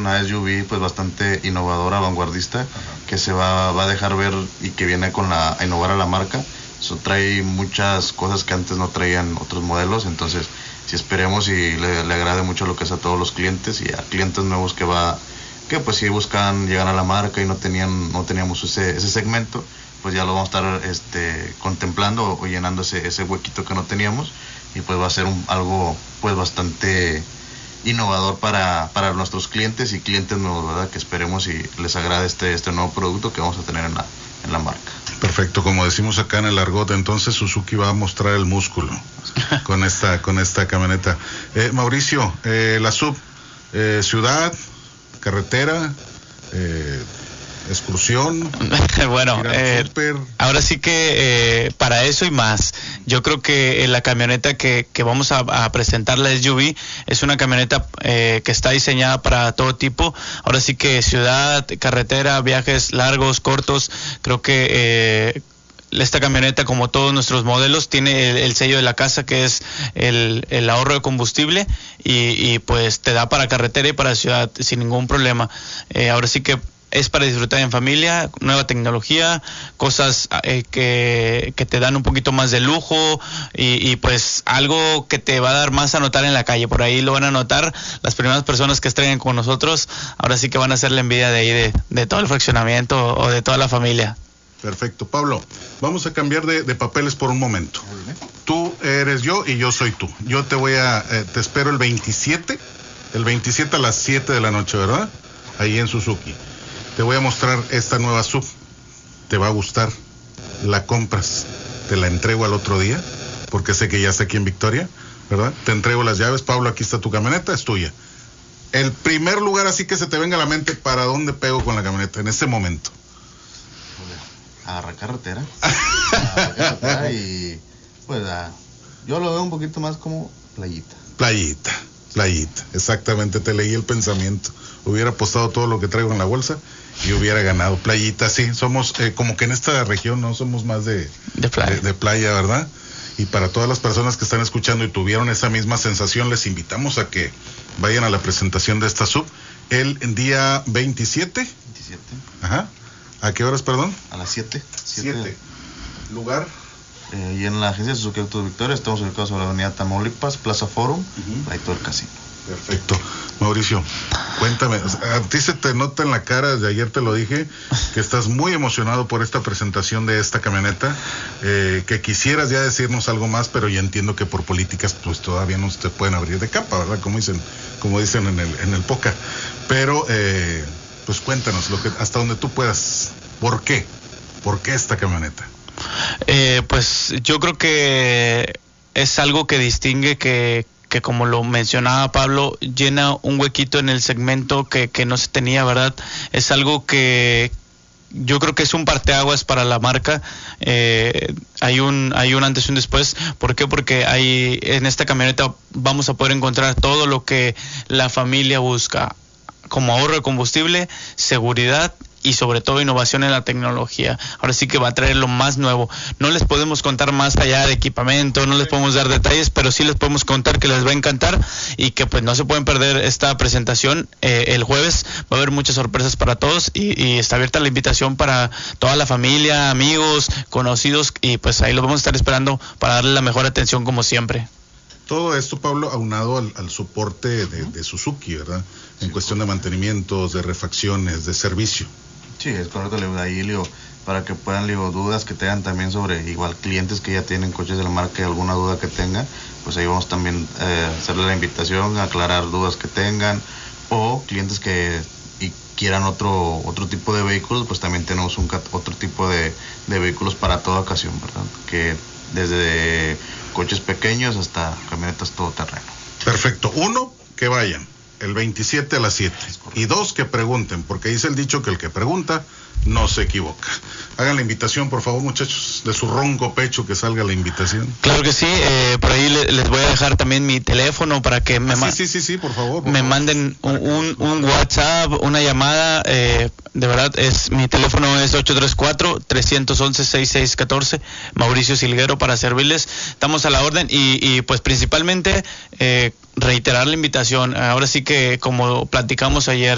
una SUV pues bastante innovadora, vanguardista, que se va a dejar ver y que viene a innovar a la marca. Trae muchas cosas que antes no traían otros modelos, entonces si esperemos y le agrade mucho lo que es a todos los clientes y a clientes nuevos que pues si buscan llegar a la marca y no teníamos ese segmento, pues ya lo vamos a estar contemplando o llenando ese huequito que no teníamos, y pues va a ser algo pues bastante innovador para nuestros clientes y clientes nuevos, ¿verdad? Que esperemos y les agrade este nuevo producto que vamos a tener en la marca. Perfecto, como decimos acá en el argot, entonces Suzuki va a mostrar el músculo con esta camioneta. Mauricio, la sub, ciudad, carretera, excursión. Bueno, ahora sí que para eso y más. Yo creo que la camioneta que vamos a presentar, la SUV, es una camioneta que está diseñada para todo tipo. Ahora sí que ciudad, carretera, viajes largos, cortos. Creo que esta camioneta, como todos nuestros modelos, tiene el sello de la casa, que es el ahorro de combustible, y pues te da para carretera y para ciudad sin ningún problema. Ahora sí que es para disfrutar en familia, nueva tecnología, cosas que te dan un poquito más de lujo, y pues algo que te va a dar más a notar en la calle. Por ahí lo van a notar las primeras personas que estrenen con nosotros. Ahora sí que van a hacer la envidia de ahí de todo el fraccionamiento o de toda la familia. Perfecto. Pablo, vamos a cambiar de papeles por un momento. Tú eres yo y yo soy tú. Yo te espero el 27 a las 7 de la noche, ¿verdad? Ahí en Suzuki. Te voy a mostrar esta nueva sub. Te va a gustar. La compras. Te la entrego al otro día, porque sé que ya está aquí en Victoria, ¿verdad? Te entrego las llaves. Pablo, aquí está tu camioneta, es tuya. El primer lugar así que se te venga a la mente, ¿para dónde pego con la camioneta en este momento? Agarrar carretera. Y pues yo lo veo un poquito más como playita. Playita, exactamente, te leí el pensamiento. Hubiera apostado todo lo que traigo en la bolsa y hubiera ganado. Playita, sí, somos como que en esta región no somos más de playa, ¿verdad? Y para todas las personas que están escuchando y tuvieron esa misma sensación, les invitamos a que vayan a la presentación de esta sub el día 27. Ajá. ¿A qué horas, perdón? A las 7. ¿Lugar? Y en la agencia Suzuki Autos Victoria, estamos ubicados sobre la avenida Tamaulipas, Plaza Forum, ahí todo el casino. Perfecto. Mauricio, cuéntame, a ti se te nota en la cara, desde ayer te lo dije, que estás muy emocionado por esta presentación de esta camioneta, que quisieras ya decirnos algo más, pero ya entiendo que por políticas pues todavía no te pueden abrir de capa, ¿verdad? Como dicen en el POCA. Pero pues cuéntanos hasta donde tú puedas. ¿Por qué? ¿Por qué esta camioneta? Pues yo creo que es algo que distingue, que como lo mencionaba Pablo, llena un huequito en el segmento que no se tenía, ¿verdad? Es algo que yo creo que es un parteaguas para la marca. Hay un antes y un después. ¿Por qué? Porque en esta camioneta vamos a poder encontrar todo lo que la familia busca, como ahorro de combustible, seguridad y sobre todo innovación en la tecnología. Ahora sí que va a traer lo más nuevo. No les podemos contar más allá de equipamiento, no les podemos dar detalles, pero sí les podemos contar que les va a encantar y que pues no se pueden perder esta presentación. El jueves va a haber muchas sorpresas para todos, y está abierta la invitación para toda la familia, amigos, conocidos, y pues ahí lo vamos a estar esperando para darle la mejor atención como siempre. Todo esto, Pablo, aunado al soporte de Suzuki, ¿verdad? En cuestión de mantenimientos, de refacciones, de servicio. Sí, es correcto, ahí, para que puedan, dudas que tengan también sobre, igual, clientes que ya tienen coches de la marca y alguna duda que tengan, pues ahí vamos también a hacerle la invitación, a aclarar dudas que tengan, o clientes que quieran otro tipo de vehículos, pues también tenemos otro tipo de vehículos para toda ocasión, ¿verdad? Que desde coches pequeños hasta camionetas todoterreno. Perfecto. 1, que vayan el 27 a las 7. Y 2, que pregunten, porque dice el dicho que el que pregunta no se equivoca. Hagan la invitación, por favor, muchachos, de su ronco pecho que salga la invitación. Claro que sí, por ahí les voy a dejar también mi teléfono para que sí, por favor. Manden un WhatsApp, una llamada. De verdad, mi teléfono es 834-311-6614, Mauricio Silguero, para servirles. Estamos a la orden, y pues principalmente reiterar la invitación. Ahora sí que, como platicamos ayer,